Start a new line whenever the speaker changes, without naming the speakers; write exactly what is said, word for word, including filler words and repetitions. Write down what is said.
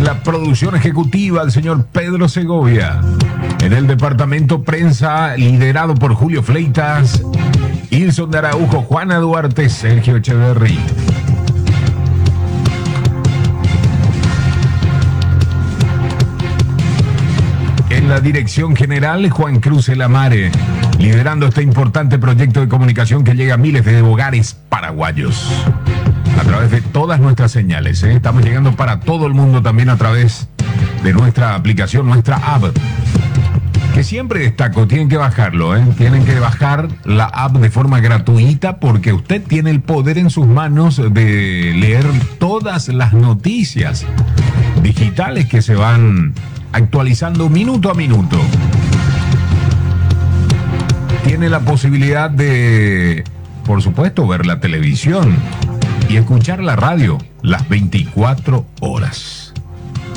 En la producción ejecutiva, el señor Pedro Segovia. En el departamento prensa, liderado por Julio Fleitas, Ilson de Araujo, Juana Duarte, Sergio Echeverry. En la dirección general, Juan Cruz Elamare, liderando este importante proyecto de comunicación que llega a miles de hogares paraguayos a través de todas nuestras señales, ¿eh? Estamos llegando para todo el mundo también a través de nuestra aplicación, nuestra app, que siempre destaco, tienen que bajarlo, ¿eh? Tienen que bajar la app de forma gratuita porque usted tiene el poder en sus manos de leer todas las noticias digitales que se van actualizando minuto a minuto. Tiene la posibilidad de, por supuesto, ver la televisión y escuchar la radio las veinticuatro horas.